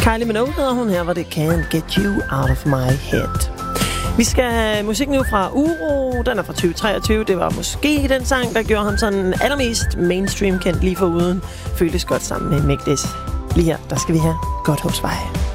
Kylie Minogue hedder hun, her var det Can't Get You Out of My Head. Vi skal have musik nu fra Uro. Den er fra 2023. Det var måske den sang, der gjorde ham sådan allermest mainstream kendt lige foruden. Føltes godt sammen med Mægdes. Lige her, der skal vi have Godthåbsvej.